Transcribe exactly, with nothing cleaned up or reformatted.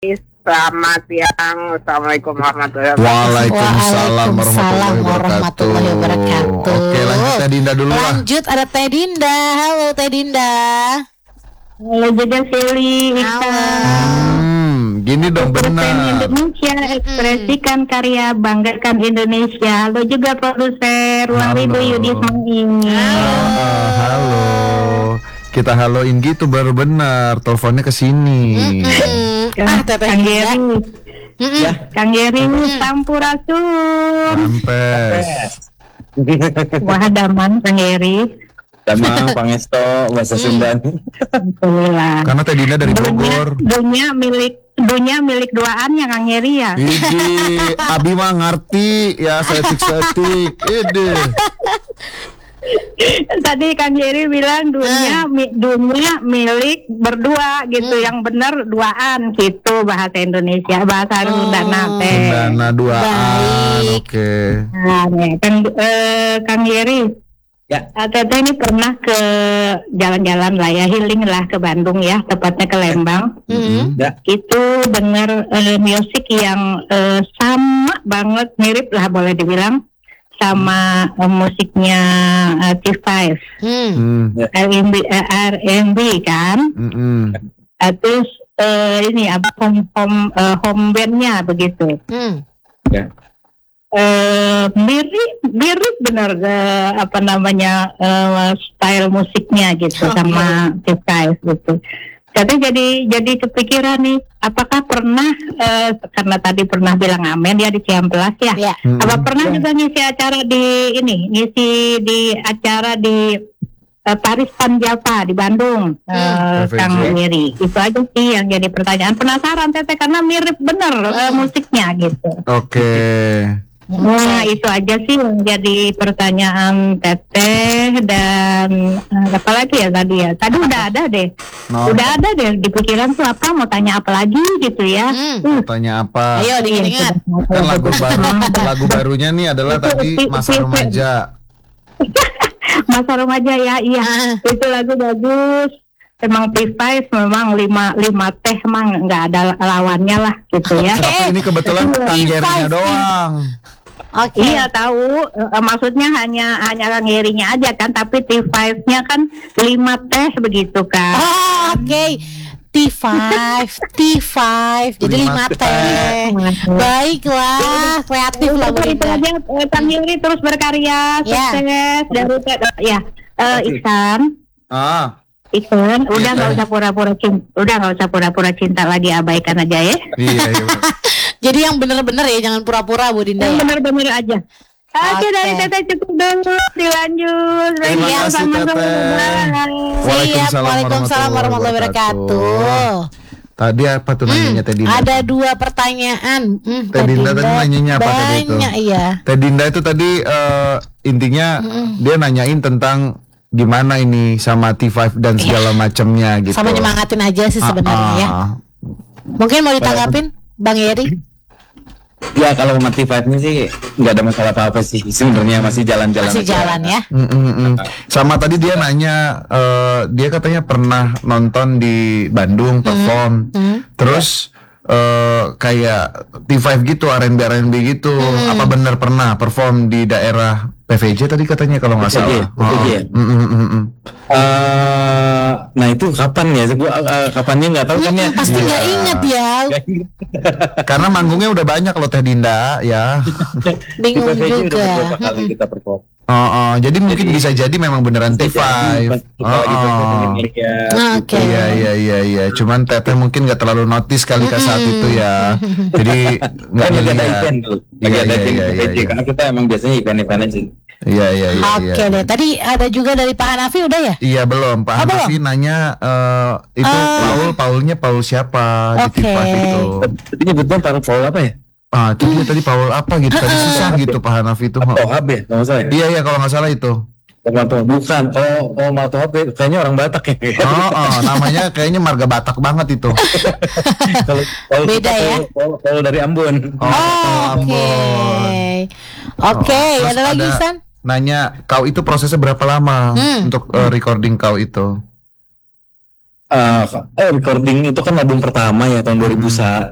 Selamat siang. Assalamualaikum warahmatullahi wabarakatuh. Waalaikumsalam warahmatullahi warahmatullahi wabarakatuh. wabarakatuh. Oke, lanjut Teh Dinda dulu lah. Lanjut ada Teh Dinda. Halo Teh Dinda. Halo juga Sili. Halo. Hmm, gini dong Produsen benar. Indonesia, ekspresikan karya, banggakan Indonesia. Halo juga produser Ruang Halo. Rindu Yudi ini. Ah, halo. Kita haloin gitu baru benar. Teleponnya ke sini. Mm-mm. Ah Teh Kang Dinda. Geri, Mm-mm. Ya. Kang Geri, Sampurasun. Sampes. Wah, daman Kang Geri. Damang, Pangesto, bahasa Sunda. Alhamdulillah. Karena Teh Dinda dari Bogor. Dunia milik dunia milik duaan yang Kang Geri ya. Idi, Abi mah ngerti ya setik-setik. Ide. Tadi Kang Jerry bilang dunia mi, dunia milik berdua gitu, Hmm. yang benar duaan gitu bahasa Indonesia, bahasa Oh. Sunda teh. Dana duaan. Baik. Oke. Nah, nih, Kang eh, Kang Jerry, Ya. eh, Teteh ini pernah ke jalan-jalan lah ya, healing lah ke Bandung ya, tepatnya ke Lembang. Mm-mm. Ya. Itu denger eh, musik yang eh, sama banget, mirip lah boleh dibilang sama eh, musiknya eh, T lima. Hmm. Hmm. R and B, eh, R and B kan. Mm-mm. Uh, terus eh, ini apa home home eh, home bandnya begitu. Hmm. Eh, mirip mirip benar eh, apa namanya eh, style musiknya gitu Oh, sama T lima gitu. Jadi jadi jadi kepikiran nih, apakah pernah eh, karena tadi pernah bilang amen ya di Ciamplas ya. Ya. Mm-mm. Apa pernah juga ngisi acara di ini, ngisi di acara di eh, Paris Panjapa di Bandung, eh, P V J. Kang Wiri. Itu aja sih yang jadi pertanyaan. Penasaran Teteh karena mirip bener eh, musiknya gitu. Oke. Nah itu aja sih yang jadi pertanyaan Teteh. Dan eh, apa lagi ya tadi ya? Tadi udah ada deh, No. udah ada deh di pikiran tuh apa mau tanya apa lagi gitu ya. Hmm. Tanya apa? Ayo diingat. Kan lagu baru, lagu barunya nih adalah tadi Masa Remaja. Masa remaja ya, iya. Ah. Itu lagu bagus. Emang P lima memang lima lima teh emang nggak ada lawannya lah gitu ya. Tapi ini kebetulan Kang Gerinya doang. Oke. Iya tahu. Eh, maksudnya hanya hanya Kang Gerinya aja kan, tapi T lima-nya kan lima teh begitu kan. Oh, oke. T lima, T lima, jadi Lima lima teh. Baiklah, kreatif lah Bu Itu, itu Dinda. aja eh, Kang Geri terus berkarya, Ya. sukses dari Teh- ya. Eh, Iksan. Ah, Iksan, udah Iya. nggak usah pura-pura cinta, udah nggak usah pura-pura cinta lagi, abaikan aja ya. iya iya. Jadi yang bener-bener ya, jangan pura-pura Bu Dinda Yang ya. bener-bener aja. Oke, Oke. dari Teteh cukup dulu, dilanjut. Terima Iya, kasih, sama-sama. Teteh. Bye. Siap, Waalaikumsalam warahmatullahi wabarakatuh. Tadi apa tuh nanyanya Teh Dinda? Ada dua pertanyaan. Hmm, Teh Dinda tadi nanyanya apa tadi itu? Banyak iya. Teh Dinda itu tadi eh, intinya dia nanyain tentang gimana ini sama T lima dan segala macamnya gitu. Sama nyemangatin aja sih sebenarnya Ah, ya. ah. Mungkin mau ditanggapin Bang Yeri? Ya kalau motivasinya sih nggak ada masalah apa-apa sih. Sebenarnya masih jalan-jalan. Masih aja. jalan ya. Mm, mm, mm. Sama tadi dia nanya, eh, dia katanya pernah nonton di Bandung perform, Hmm. terus eh, kayak T lima gitu, R and B R and B gitu. Apa benar pernah perform di daerah P V J tadi katanya kalau nggak P V J, salah. P V J. Oh, mm, mm, mm, mm. Eh, nah itu kapan ya? Gua eh, kapannya nggak tahu kan ya. Hmm, pasti nggak inget ya. Karena manggungnya udah banyak loh Teh Dinda ya. Bingung Di P V J udah juga. beberapa kali kita perform. Oh, oh, jadi mungkin bisa jadi memang beneran T lima. Kita Oh, lagi oh. perform ya. Oke. Iya iya iya iya. Cuman Teteh mungkin nggak terlalu notice kali ke saat itu ya. Jadi nggak Kan lagi ada ngeliat. event tuh. Lagi Iya, ada iya, event iya, P V J iya. karena kita emang biasanya event-event aja. Iya iya iya. Oke iya. deh. Tadi ada juga dari Pak Hanafi udah ya? Iya belum. Pak Oh, belum? Hanafi nanya eh, itu Eh. Paul Paulnya Paul siapa di T Oke. lima itu. Tadi nyebutnya para Paul apa ya? Ah itu dia tadi Paul apa gitu tadi susah gitu Pak Hanafi itu. Tohab ya? Kalau nggak salah ya? Iya iya kalau nggak salah itu. Tohab bukan. Oh, oh mau Tohab ya? Kayaknya orang Batak ya. Oh, oh namanya kayaknya marga Batak banget itu. Kalau Paul Beda kita ya? Paul, Paul, Paul dari Ambon. Oh, Oh, Oke. Ambon. Oke, Oh, ada terus lagi San? Nanya kau itu prosesnya berapa lama Hmm. untuk eh, recording kau itu? Eh, eh, recording itu kan album pertama ya tahun dua ribu satu.